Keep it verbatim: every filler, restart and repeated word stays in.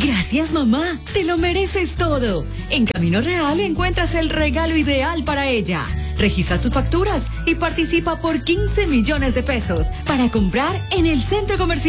Gracias, mamá. Te lo mereces todo. En Camino Real encuentras el regalo ideal para ella. Registra tus facturas y participa por quince millones de pesos para comprar en el centro comercial.